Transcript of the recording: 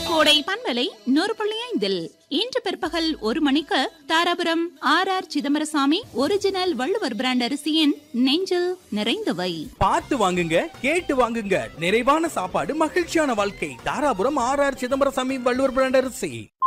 கோடை பண்பலை 100.5 இன்று பிற்பகல் 1 மணிக்கு Dharapuram R Chidambarasamy original Valluvar brand அரிசியின் நெஞ்சில் நிறைந்தவை. பார்த்து வாங்குங்க, கேட்டு வாங்குங்க. நிறைவான சாப்பாடு, மகிழ்ச்சியான வாழ்க்கை. தாராபுரம் ஆர் சிதம்பரசாமி வள்ளுவர் பிராண்ட் அரிசி.